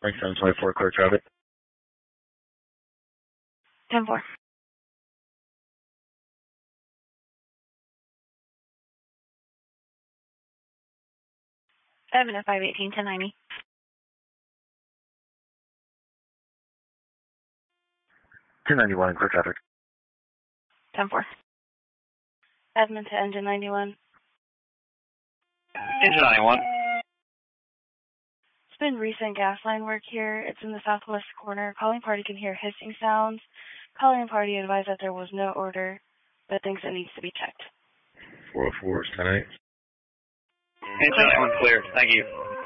Frank 724, clear traffic. 10-4. Evan at 518, 1090. 291, clear traffic. 10-4. Edmund to engine 91. Engine 91. It's been recent gas line work here. It's in the southwest corner. Calling party can hear hissing sounds. Calling party advised that there was no order, but thinks it needs to be checked. 404 is 10-8. Engine 91 clear. Thank you.